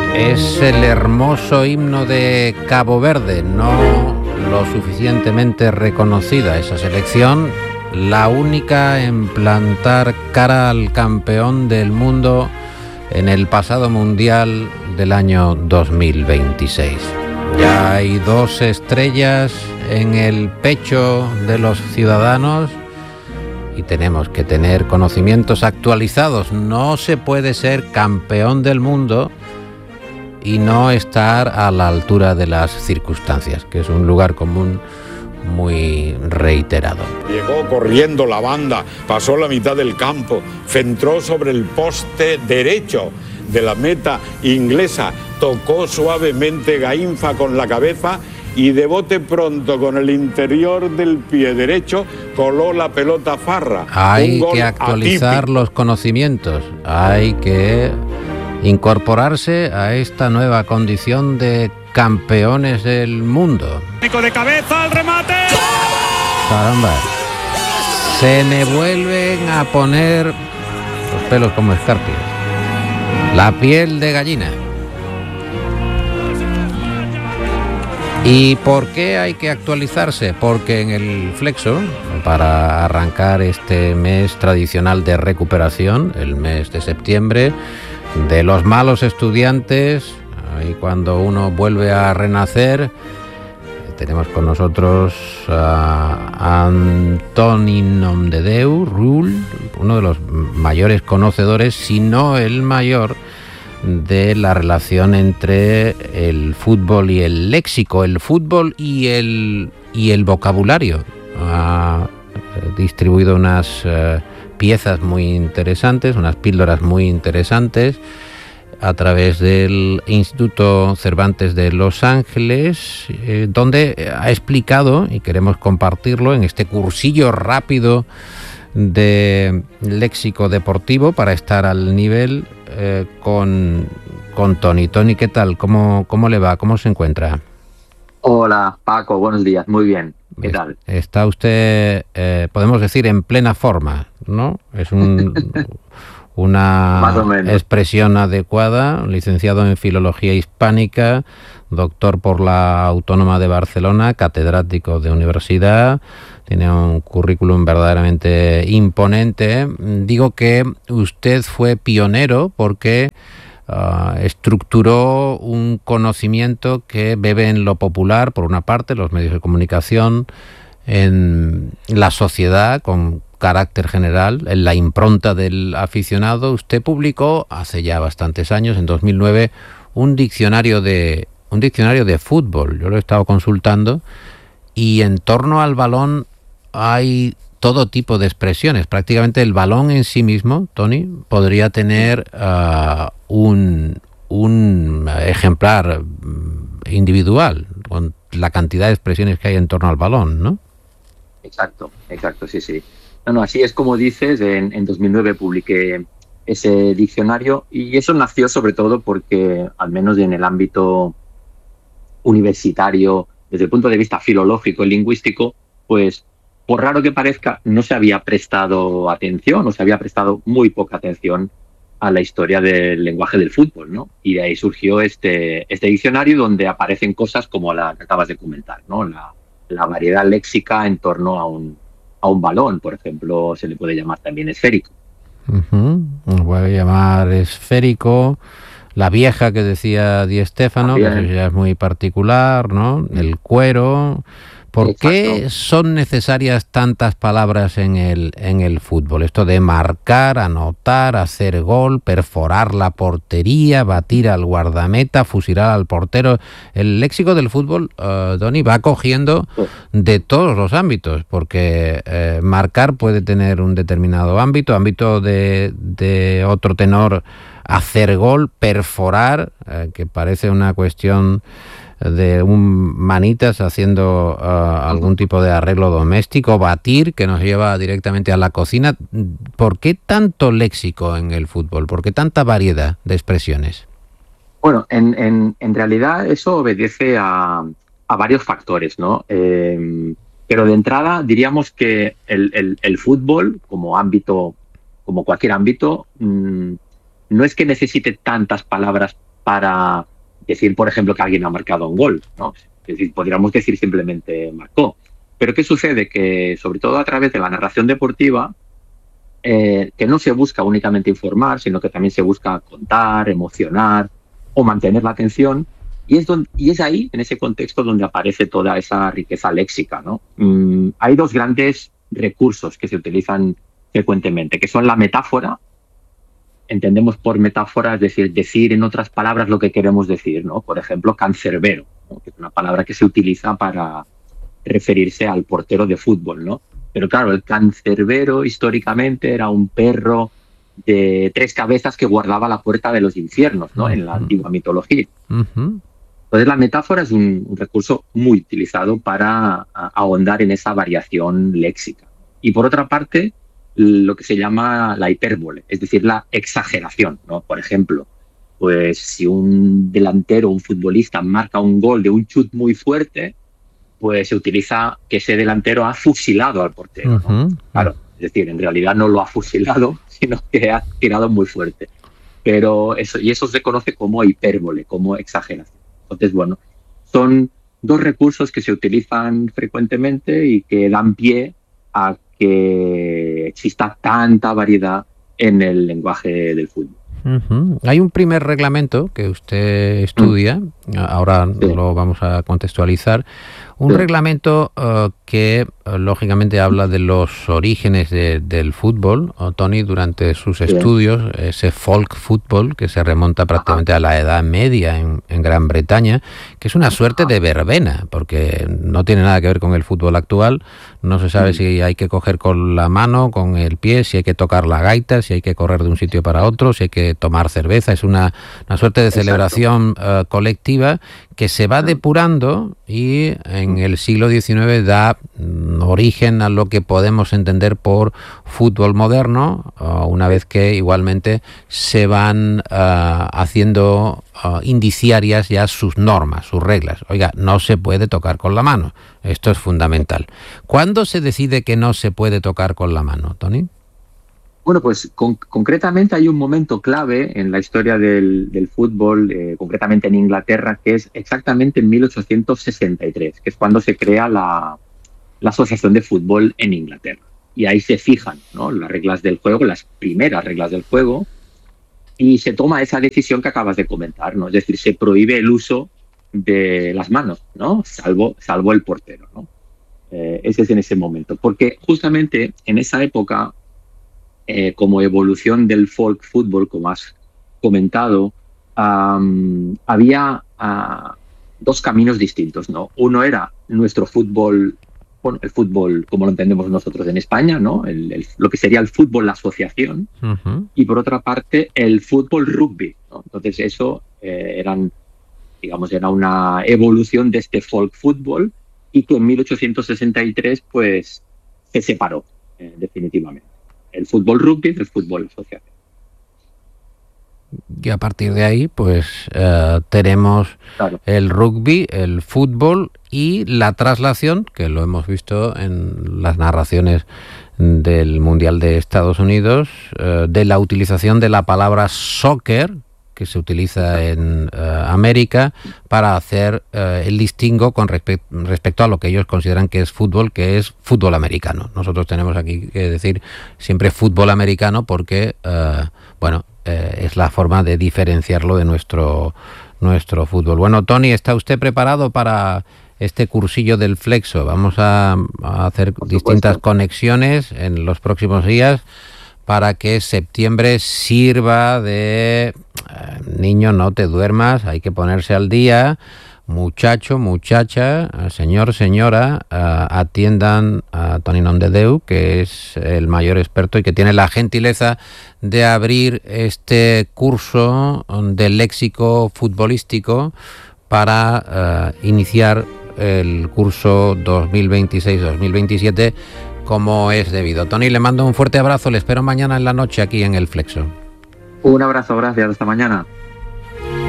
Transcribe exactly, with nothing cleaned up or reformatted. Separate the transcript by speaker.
Speaker 1: Es el hermoso himno de Cabo Verde, no lo suficientemente reconocida esa selección, la única en plantar cara al campeón del mundo en el pasado Mundial del año dos mil veintiséis. Ya hay dos estrellas en el pecho de los ciudadanos y tenemos que tener conocimientos actualizados. No se puede ser campeón del mundo y no estar a la altura de las circunstancias, que es un lugar común muy reiterado.
Speaker 2: Llegó corriendo la banda, pasó la mitad del campo, centró sobre el poste derecho de la meta inglesa, tocó suavemente Gainza con la cabeza y de bote pronto con el interior del pie derecho coló la pelota Farra.
Speaker 1: Hay que actualizar atípico. Los conocimientos, hay que incorporarse a esta nueva condición de campeones del mundo.
Speaker 3: De cabeza al remate.
Speaker 1: Caramba, se me vuelven a poner los pelos como escarpias, la piel de gallina. ¿Y por qué hay que actualizarse? Porque en el Flexo, para arrancar este mes tradicional de recuperación, el mes de septiembre, de los malos estudiantes, ahí cuando uno vuelve a renacer, tenemos con nosotros a Antoni Nomdedeu Rull, uno de los mayores conocedores, si no el mayor, de la relación entre el fútbol y el léxico, el fútbol y el, y el vocabulario. Ha distribuido unas uh, piezas muy interesantes, unas píldoras muy interesantes a través del Instituto Cervantes de Los Ángeles, eh, donde ha explicado, y queremos compartirlo en este cursillo rápido de léxico deportivo para estar al nivel eh, con, con Tony. Tony, ¿qué tal? ¿Cómo, cómo le va? ¿Cómo se encuentra?
Speaker 4: Hola, Paco, buenos días, muy bien. ¿Qué tal?
Speaker 1: Está usted, eh, podemos decir, en plena forma, ¿no? Es un... una expresión adecuada, licenciado en Filología Hispánica, doctor por la Autónoma de Barcelona, catedrático de universidad, tiene un currículum verdaderamente imponente. Digo que usted fue pionero porque uh, estructuró un conocimiento que bebe en lo popular, por una parte, los medios de comunicación, en la sociedad, con carácter general, en la impronta del aficionado. Usted publicó hace ya bastantes años, en dos mil nueve, un diccionario de un diccionario de fútbol. Yo lo he estado consultando y en torno al balón hay todo tipo de expresiones. Prácticamente el balón en sí mismo, Tony, podría tener uh, un, un ejemplar individual con la cantidad de expresiones que hay en torno al balón, ¿no?
Speaker 4: Exacto, exacto, sí, sí. No, no, así es como dices, en, en dos mil nueve publiqué ese diccionario y eso nació sobre todo porque, al menos en el ámbito universitario, desde el punto de vista filológico y lingüístico, pues, por raro que parezca, no se había prestado atención, o se había prestado muy poca atención a la historia del lenguaje del fútbol, ¿no? Y de ahí surgió este, este diccionario donde aparecen cosas como la que acabas de comentar, ¿no? La, la variedad léxica en torno a un a un balón, por ejemplo, se le puede llamar también esférico.
Speaker 1: Uh-huh. Voy a llamar esférico, la vieja que decía Di Stéfano, que eso ya es muy particular, ¿no? El cuero. ¿Por Exacto. qué son necesarias tantas palabras en el, en el fútbol? Esto de marcar, anotar, hacer gol, perforar la portería, batir al guardameta, fusilar al portero. El léxico del fútbol, uh, Tony, va cogiendo de todos los ámbitos, porque eh, marcar puede tener un determinado ámbito, ámbito de, de otro tenor, hacer gol, perforar, eh, que parece una cuestión de un manitas haciendo uh, algún tipo de arreglo doméstico, batir, que nos lleva directamente a la cocina. ¿Por qué tanto léxico en el fútbol? ¿Por qué tanta variedad de expresiones?
Speaker 4: Bueno, en, en, en realidad eso obedece a, a varios factores, ¿no? Eh, pero de entrada diríamos que el, el, el fútbol, como ámbito, como cualquier ámbito, mmm, no es que necesite tantas palabras para decir, por ejemplo, que alguien ha marcado un gol, ¿no? Es decir, podríamos decir simplemente marcó. Pero ¿qué sucede? Que sobre todo a través de la narración deportiva, eh, que no se busca únicamente informar, sino que también se busca contar, emocionar o mantener la atención, y es, donde, y es ahí, en ese contexto, donde aparece toda esa riqueza léxica, ¿no? Mm, hay dos grandes recursos que se utilizan frecuentemente, que son la metáfora. Entendemos por metáfora, es decir, decir en otras palabras lo que queremos decir, ¿no? Por ejemplo, cancerbero, ¿no? Que es una palabra que se utiliza para referirse al portero de fútbol, ¿no? Pero claro, el cancerbero históricamente era un perro de tres cabezas que guardaba la puerta de los infiernos, ¿no? Uh-huh. En la antigua mitología. Uh-huh. Entonces la metáfora es un, un recurso muy utilizado para a, ahondar en esa variación léxica. Y por otra parte, lo que se llama la hipérbole, es decir, la exageración, ¿no? Por ejemplo, pues si un delantero, un futbolista marca un gol de un chut muy fuerte, pues se utiliza que ese delantero ha fusilado al portero, ¿no? Uh-huh. Claro, es decir, en realidad no lo ha fusilado, sino que ha tirado muy fuerte. Pero eso, y eso se conoce como hipérbole, como exageración. Entonces, bueno, son dos recursos que se utilizan frecuentemente y que dan pie a que exista tanta variedad en el lenguaje del fútbol.
Speaker 1: Uh-huh. Hay un primer reglamento que usted estudia, mm. ahora sí. lo vamos a contextualizar, un sí. reglamento uh, que uh, lógicamente habla de los orígenes de, del fútbol, uh, Tony, durante sus sí. estudios, ese folk fútbol que se remonta prácticamente Ajá. a la Edad Media en, en Gran Bretaña, que es una suerte Ajá. de verbena, porque no tiene nada que ver con el fútbol actual, no se sabe mm. si hay que coger con la mano, con el pie, si hay que tocar la gaita, si hay que correr de un sitio para otro, si hay que tomar cerveza, es una, una suerte de Exacto. celebración uh, colectiva que se va depurando y en el siglo diecinueve da mm, origen a lo que podemos entender por fútbol moderno, uh, una vez que igualmente se van uh, haciendo uh, indiciarias ya sus normas, sus reglas. Oiga, no se puede tocar con la mano, esto es fundamental. ¿Cuándo se decide que no se puede tocar con la mano, Tony?
Speaker 4: Bueno, pues con, concretamente hay un momento clave en la historia del, del fútbol, eh, concretamente en Inglaterra, que es exactamente en mil ochocientos sesenta y tres, que es cuando se crea la, la Asociación de Fútbol en Inglaterra. Y ahí se fijan, ¿no?, las reglas del juego, las primeras reglas del juego, y se toma esa decisión que acabas de comentar, ¿no? Es decir, se prohíbe el uso de las manos, ¿no?, salvo, salvo el portero, ¿no? Eh, ese es en ese momento. Porque justamente en esa época, Eh, como evolución del folk fútbol, como has comentado, um, había uh, dos caminos distintos, ¿no? Uno era nuestro fútbol, bueno, el fútbol como lo entendemos nosotros en España, ¿no? El, el, lo que sería el fútbol, la asociación, uh-huh. y por otra parte el fútbol rugby, ¿no? Entonces eso eh, eran, digamos, era una evolución de este folk fútbol y que en mil ochocientos sesenta y tres pues se separó eh, definitivamente. El fútbol rugby del fútbol asociado.
Speaker 1: Y a partir de ahí, pues uh, tenemos claro. el rugby, el fútbol y la traslación, que lo hemos visto en las narraciones del Mundial de Estados Unidos, uh, de la utilización de la palabra soccer, que se utiliza en uh, América, para hacer uh, el distingo con respe- respecto a lo que ellos consideran que es fútbol, que es fútbol americano. Nosotros tenemos aquí que decir siempre fútbol americano porque, uh, bueno, uh, es la forma de diferenciarlo de nuestro, nuestro fútbol. Bueno, Tony, ¿está usted preparado para este cursillo del Flexo? Vamos a, a hacer distintas conexiones en los próximos días para que septiembre sirva de eh, niño, no te duermas, hay que ponerse al día, muchacho, muchacha, señor, señora, uh, atiendan a Toni Nomdedeu, que es el mayor experto y que tiene la gentileza de abrir este curso de léxico futbolístico para uh, iniciar el curso dos mil veintiséis dos mil veintisiete como es debido. Tony, le mando un fuerte abrazo, le espero mañana en la noche aquí en el Flexo.
Speaker 4: Un abrazo, gracias, hasta mañana.